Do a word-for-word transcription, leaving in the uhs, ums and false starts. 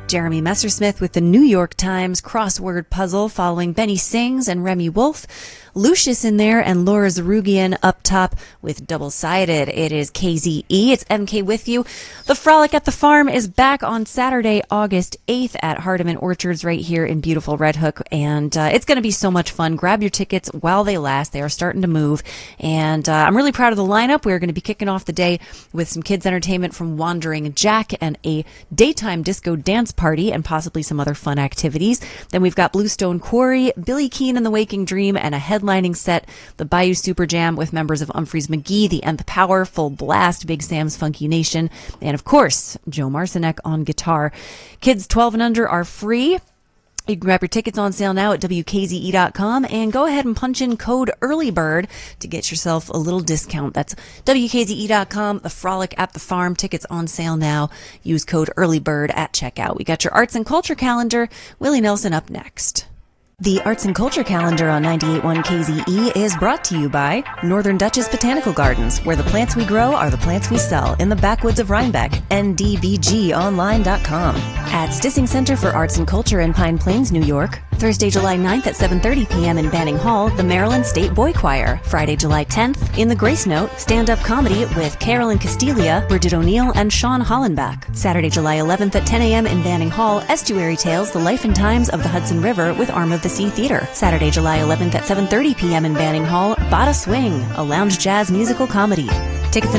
Jeremy Messersmith with the New York Times crossword puzzle following Benny Sings and Remy Wolf. Lucius in there and Laura Zarugian up top with Double-Sided. It is K Z E. It's M K with you. The Frolic at the Farm is back on Saturday, August eighth at Hardeman Orchards right here in beautiful Red Hook. And uh, it's going to be so much fun. Grab your tickets while they last. They are starting to move. And uh, I'm really proud of the lineup. We're going to be kicking off the day with some kids' entertainment from Wandering Jack and a daytime disco dance party and possibly some other fun activities. Then we've got Bluestone Quarry, Billy Keane and the Waking Dream, and a headlining set, the Bayou Super Jam with members of Umphreys McGee, the Nth Power, Full Blast, Big Sam's Funky Nation, and of course, Joe Marcinek on guitar. Kids twelve and under are free. You can grab your tickets on sale now at W K Z E dot com and go ahead and punch in code EARLYBIRD to get yourself a little discount. That's W K Z E dot com, the Frolic at the Farm. Tickets on sale now. Use code EARLYBIRD at checkout. We got your arts and culture calendar. Willie Nelson up next. The Arts and Culture Calendar on ninety-eight point one K Z E is brought to you by Northern Dutchess Botanical Gardens, where the plants we grow are the plants we sell in the backwoods of Rhinebeck, N D B G online dot com. At Stissing Center for Arts and Culture in Pine Plains, New York, Thursday, July ninth at seven thirty p.m. in Banning Hall, the Maryland State Boy Choir. Friday, July tenth, in the Grace Note, stand-up comedy with Carolyn Castilia, Bridget O'Neill, and Sean Hollenbach. Saturday, July eleventh at ten a.m. in Banning Hall, Estuary Tales, the Life and Times of the Hudson River with Arm of the Sea Theater. Saturday, July eleventh at seven thirty p.m. in Banning Hall, Bada Swing, a lounge jazz musical comedy. Tickets and